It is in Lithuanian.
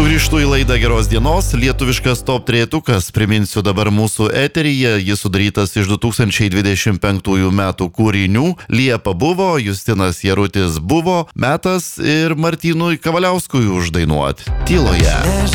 Sugrįžtu į laidą Geros dienos, lietuviškas top trejetukas, priminsiu dabar mūsų eteryje, jis sudarytas iš 2025 metų kūrinių, Liepa buvo, Justinas Jarutis buvo, metas ir Martynui Kavaliauskui uždainuot Tyloje.